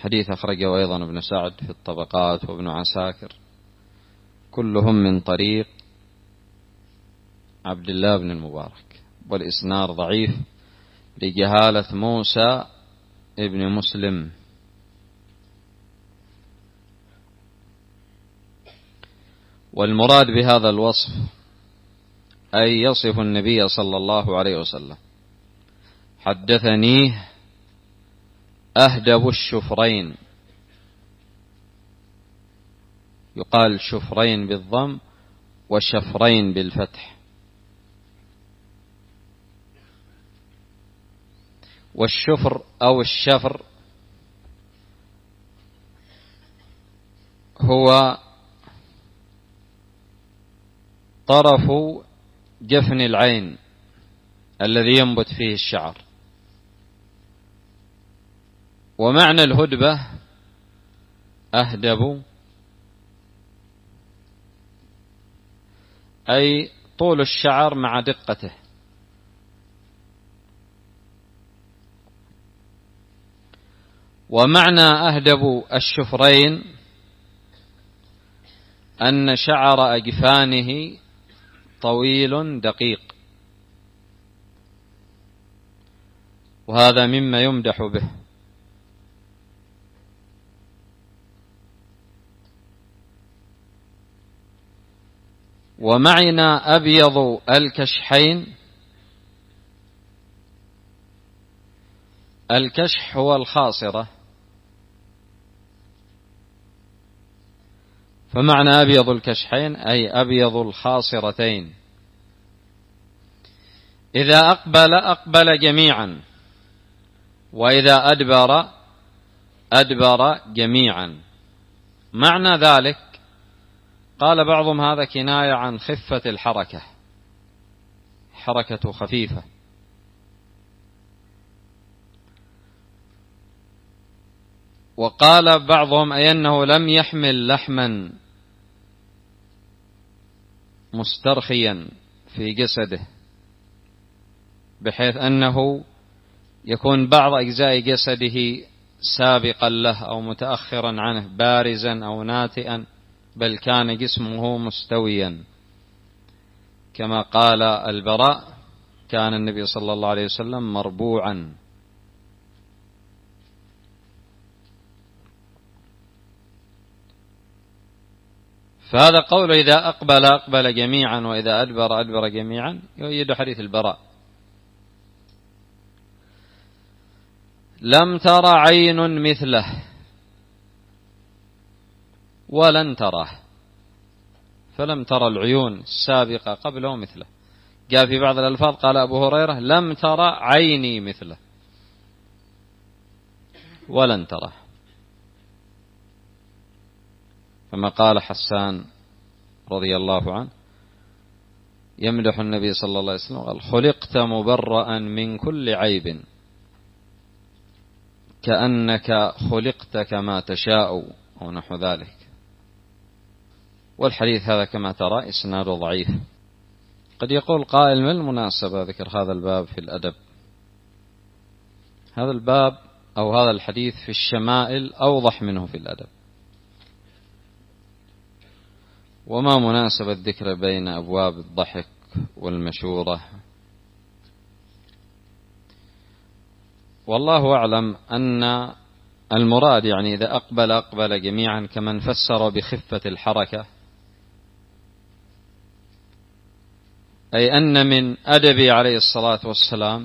حديث أخرجه أيضا ابن سعد في الطبقات وابن عساكر، كلهم من طريق عبد الله بن المبارك، والإسناد ضعيف لجهالة موسى ابن مسلم. والمراد بهذا الوصف أي يصف النبي صلى الله عليه وسلم: حدثنيه أهدب الشفرين، يقال شفرين بالضم وشفرين بالفتح. والشفر أو الشفر هو طرف جفن العين الذي ينبت فيه الشعر. ومعنى الهدبة أهدب أي طول الشعر مع دقته. ومعنى أهدب الشفرين أن شعر أجفانه طويل دقيق، وهذا مما يمدح به. ومعنى أبيض الكشحين، الكشح هو الخاصرة، فمعنى أبيض الكشحين أي أبيض الخاصرتين. إذا أقبل جميعا، وإذا أدبر جميعا. معنى ذلك قال بعضهم هذا كناية عن خفة الحركة، حركة خفيفة. وقال بعضهم أي أنه لم يحمل لحما مسترخيا في جسده، بحيث أنه يكون بعض أجزاء جسده سابقا له أو متأخرا عنه، بارزا أو ناتئا، بل كان جسمه مستويا، كما قال البراء: كان النبي صلى الله عليه وسلم مربوعا. فهذا قول إذا أقبل جميعا، وإذا أدبر جميعا، يؤيد حديث البراء: لم تر عين مثله ولن تراه، فلم ترى العيون السابقة قبله مثله. جاء في بعض الألفاظ قال أبو هريرة: لم ترى عيني مثله ولن تراه. كما قال حسان رضي الله عنه يمدح النبي صلى الله عليه وسلم قال: خلقت مبرأ من كل عيب كأنك خلقت كما تشاء، أو نحو ذلك. والحديث هذا كما ترى إسناده ضعيف. قد يقول قائل: ما المناسبة ذكر هذا الباب في الأدب؟ هذا الباب أو هذا الحديث في الشمائل أوضح منه في الأدب، وما مناسبة الذكر بين أبواب الضحك والمشورة؟ والله أعلم أن المراد يعني إذا أقبل جميعا، كمن فسر بخفة الحركة، أي أن من أدبه عليه الصلاة والسلام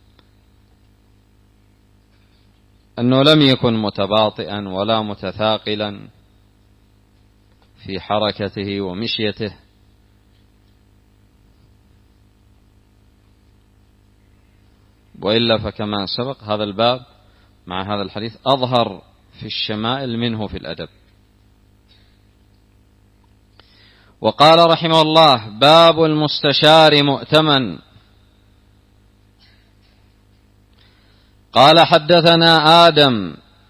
أنه لم يكن متباطئا ولا متثاقلا في حركته ومشيته، وإلا فكما سبق هذا الباب مع هذا الحديث أظهر في الشمائل منه في الأدب. وقال رحمه الله: باب المستشار مؤتمن. قال: حدثنا آدم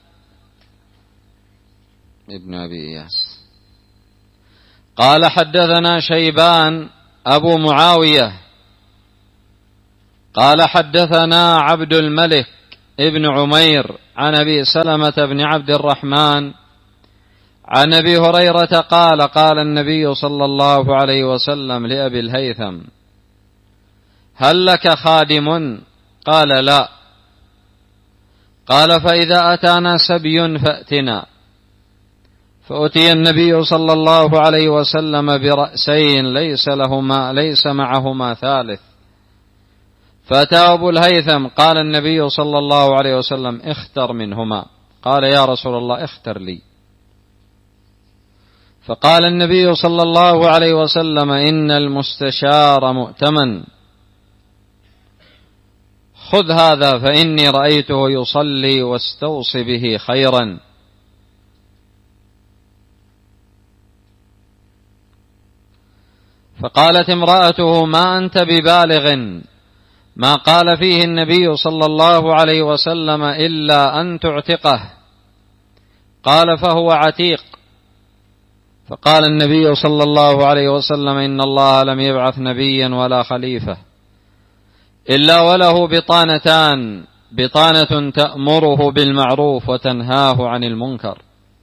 ابن أبي إياس قال: حدثنا شيبان أبو معاوية قال: حدثنا عبد الملك ابن عمير عن أبي سلمة بن عبد الرحمن عن أبي هريرة قال قال النبي صلى الله عليه وسلم لأبي الهيثم: هل لك خادم؟ قال: لا. قال: فإذا أتانا سبي فأتنا. فأتي النبي صلى الله عليه وسلم برأسين ليس معهما ثالث، فأتى أبو الهيثم. قال النبي صلى الله عليه وسلم: اختر منهما. قال: يا رسول الله اختر لي. فقال النبي صلى الله عليه وسلم: إن المستشار مؤتمن، خذ هذا فإني رأيته يصلي واستوص به خيرا. فقالت امرأته: ما أنت ببالغ ما قال فيه النبي صلى الله عليه وسلم إلا أن تعتقه. قال: فهو عتيق. فقال النبي صلى الله عليه وسلم: إن الله لم يبعث نبيا ولا خليفة إلا وله بطانتان: بطانة تأمره بالمعروف وتنهاه عن المنكر،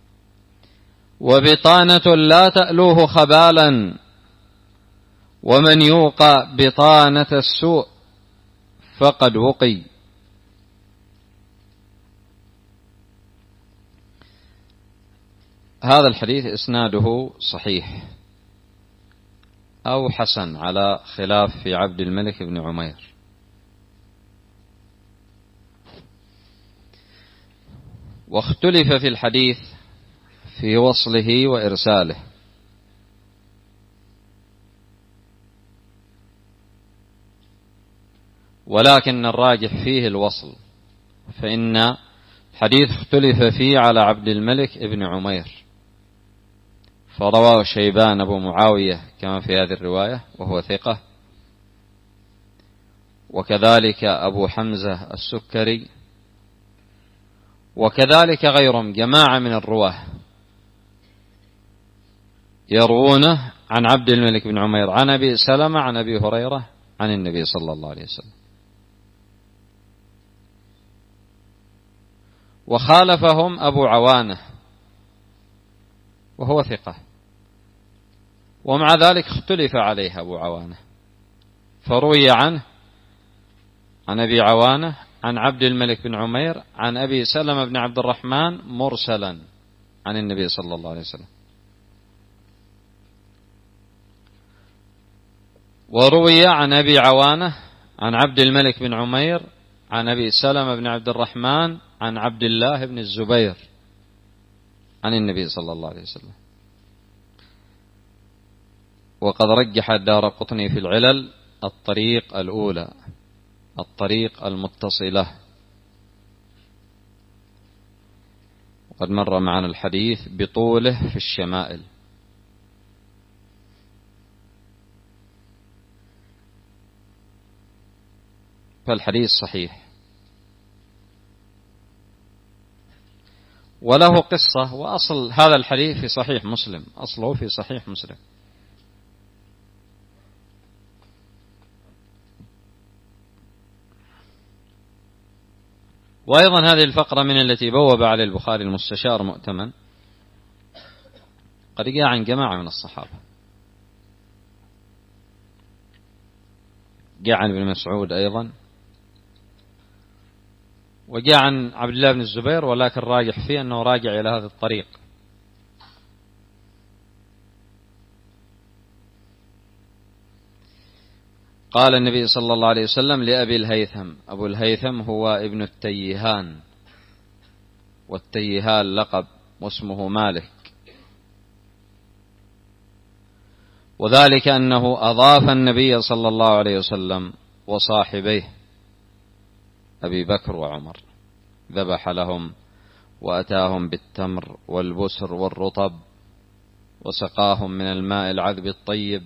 وبطانة لا تألوه خبالا. ومن يوق بطانة السوء فقد وقي. هذا الحديث إسناده صحيح أو حسن على خلاف في عبد الملك بن عمير. واختلف في الحديث في وصله وإرساله، ولكن الراجح فيه الوصل، فإن الحديث اختلف فيه على عبد الملك بن عمير، فرواه شيبان أبو معاوية كما في هذه الرواية وهو ثقة، وكذلك أبو حمزة السكري، وكذلك غيرهم جماعة من الرواه يروونه عن عبد الملك بن عمير عن أبي سلمة عن أبي هريرة عن النبي صلى الله عليه وسلم. وخالفهم أبو عوانة وهو ثقة، ومع ذلك اختلف عليه أبو عوانة، فروي عنه عن أبي عوانة عن عبد الملك بن عمير عن أبي سلمة بن عبد الرحمن مرسلا عن النبي صلى الله عليه وسلم، وروي عن أبي عوانة عن عبد الملك بن عمير عن أبي سلمة بن عبد الرحمن عن عبد الله بن الزبير عن النبي صلى الله عليه وسلم. وقد رجح الدارقطني في العلل الطريق الأولى، الطريق المتصلة، وقد مر معنا الحديث بطوله في الشمائل. فالحديث صحيح، وله قصة، وأصل هذا الحديث في صحيح مسلم، أصله في صحيح مسلم. وأيضا هذه الفقرة من التي بوب على البخاري المستشار مؤتمن قد جاء عن جماعة من الصحابة، جاء عن ابن مسعود أيضا، وجاء عن عبد الله بن الزبير، ولكن راجح فيه أنه راجع إلى هذا الطريق. قال النبي صلى الله عليه وسلم لأبي الهيثم، أبو الهيثم هو ابن التيهان، والتيهان لقب، واسمه مالك، وذلك أنه أضاف النبي صلى الله عليه وسلم وصاحبيه أبي بكر وعمر، ذبح لهم وأتاهم بالتمر والبسر والرطب، وسقاهم من الماء العذب الطيب،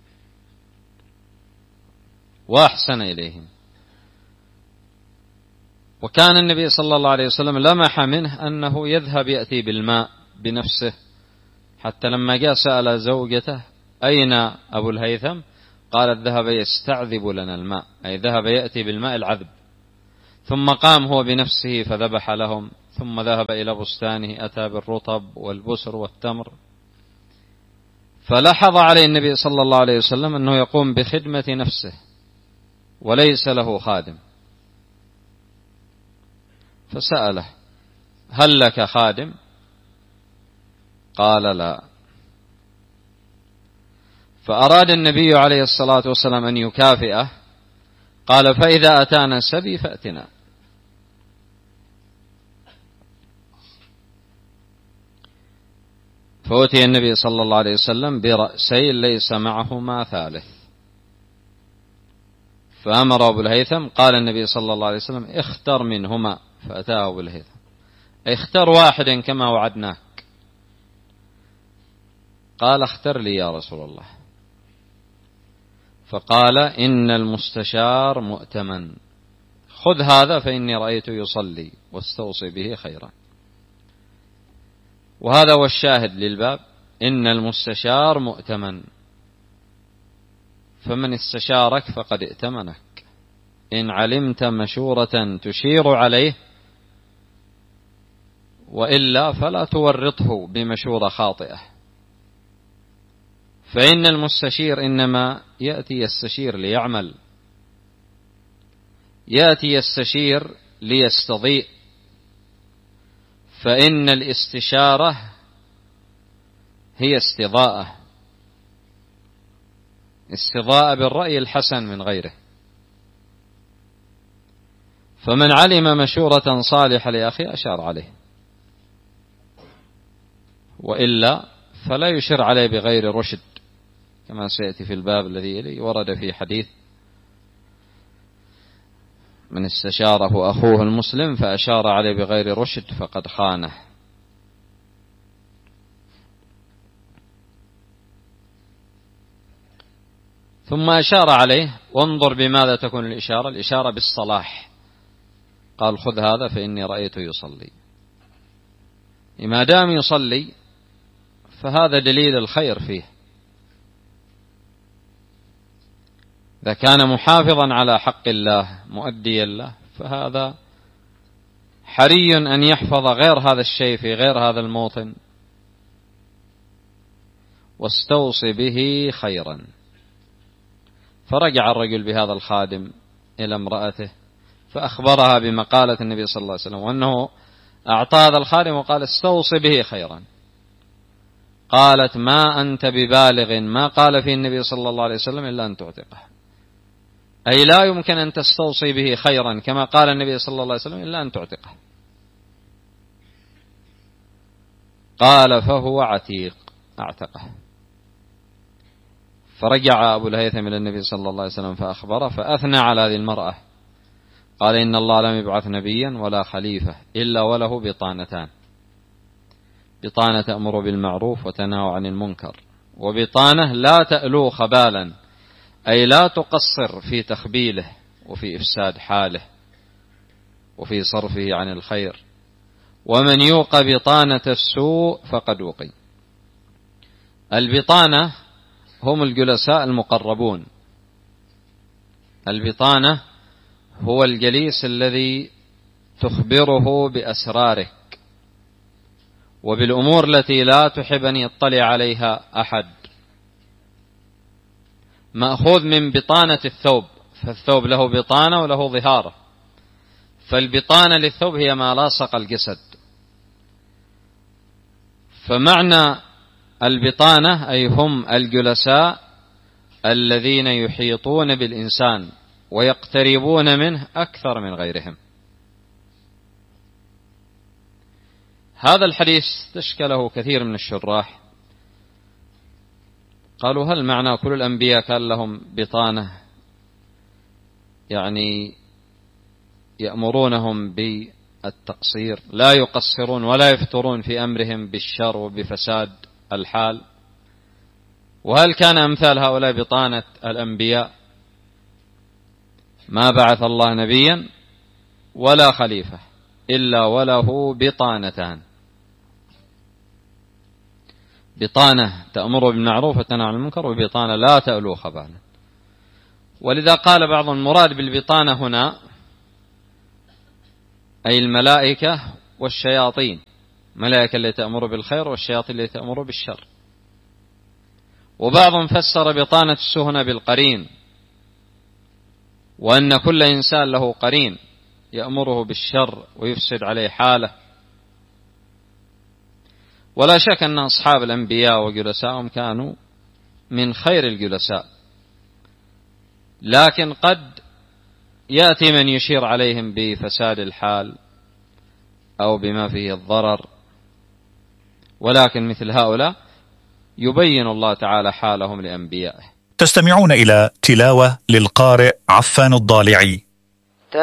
وأحسن إليهم. وكان النبي صلى الله عليه وسلم لمح منه أنه يذهب يأتي بالماء بنفسه، حتى لما جاء سأل زوجته أين أبو الهيثم؟ قالت ذهب يستعذب لنا الماء، أي ذهب يأتي بالماء العذب. ثم قام هو بنفسه فذبح لهم، ثم ذهب إلى بستانه أتى بالرطب والبسر والتمر. فلاحظ عليه النبي صلى الله عليه وسلم أنه يقوم بخدمة نفسه وليس له خادم، فسأله: هل لك خادم؟ قال: لا. فأراد النبي عليه الصلاة والسلام أن يكافئه، قال: فإذا أتانا السبي فأتنا. فأتي النبي صلى الله عليه وسلم برأسين ليس معهما ثالث، فأمر أبو الهيثم، قال النبي صلى الله عليه وسلم: اختر منهما، فأتاه أبو الهيثم: اختر واحدا كما وعدناك. قال: اختر لي يا رسول الله. فقال: إن المستشار مؤتمن، خذ هذا فإني رأيته يصلي، واستوصي به خيرا. وهذا هو الشاهد للباب: إن المستشار مؤتمن، فمن استشارك فقد ائتمنك. إن علمت مشورة تشير عليه، وإلا فلا تورطه بمشورة خاطئة، فإن المستشير إنما يأتي يستشير ليعمل، يأتي يستشير ليستضيء، فإن الاستشارة هي استضاءة بالرأي الحسن من غيره. فمن علم مشورة صالحة لأخيه أشار عليه، وإلا فلا يشر عليه بغير رشد، كما سيأتي في الباب الذي يلي. ورد في حديث: من استشاره أخوه المسلم فأشار عليه بغير رشد فقد خانه. ثم أشار عليه، وانظر بماذا تكون الإشارة. الإشارة بالصلاح، قال: خذ هذا فإني رأيته يصلي. ما دام يصلي فهذا دليل الخير فيه. إذا كان محافظا على حق الله مؤديا له، فهذا حري أن يحفظ غير هذا الشيء في غير هذا الموطن. واستوصي به خيرا. فرجع الرجل بهذا الخادم إلى امرأته فأخبرها بمقالة النبي صلى الله عليه وسلم، وأنه أعطى هذا الخادم وقال: استوصي به خيرا. قالت: ما أنت ببالغ ما قال فيه النبي صلى الله عليه وسلم إلا أن تعتقه، أي لا يمكن أن تستوصي به خيرا كما قال النبي صلى الله عليه وسلم إلا أن تعتقه. قال: فهو عتيق، أعتقه. فرجع أبو الهيثم إلى النبي صلى الله عليه وسلم فأخبره، فأثنى على هذه المرأة، قال: إن الله لم يبعث نبيا ولا خليفة إلا وله بطانتان: بطانة تأمر بالمعروف وتنهى عن المنكر، وبطانة لا تألو خبالا، أي لا تقصر في تخبيله وفي إفساد حاله وفي صرفه عن الخير. ومن يوق بطانة السوء فقد وقي. البطانة هم الجلساء المقربون. البطانة هو الجليس الذي تخبره بأسرارك وبالأمور التي لا تحب أن يطلع عليها أحد. مأخوذ من بطانة الثوب، فالثوب له بطانة وله ظهارة، فالبطانة للثوب هي ما لاصق الجسد. فمعنى البطانة أي هم الجلساء الذين يحيطون بالإنسان ويقتربون منه أكثر من غيرهم. هذا الحديث استشكله كثير من الشراح، قالوا: هل معنى كل الأنبياء كان لهم بطانة، يعني يأمرونهم بالتقصير، لا يقصرون ولا يفترون في أمرهم بالشر وبفساد الحال؟ وهل كان أمثال هؤلاء بطانة الأنبياء؟ ما بعث الله نبيا ولا خليفة إلا وله بطانتان: بطانة تأمر بالمعروف وتنهى عن المنكر، وبطانة لا تألو خبالا. ولذا قال بعض المراد بالبطانة هنا أي الملائكة والشياطين، ملائكة اللي تأمر بالخير والشياطين اللي تأمر بالشر. وبعضهم فسر بطانة السهنة بالقرين، وأن كل إنسان له قرين يأمره بالشر ويفسد عليه حاله. ولا شك أن أصحاب الأنبياء وجلسائهم كانوا من خير الجلساء، لكن قد يأتي من يشير عليهم بفساد الحال أو بما فيه الضرر، ولكن مثل هؤلاء يبين الله تعالى حالهم لأنبيائه. تستمعون إلى تلاوة للقارئ عفان الضالعي.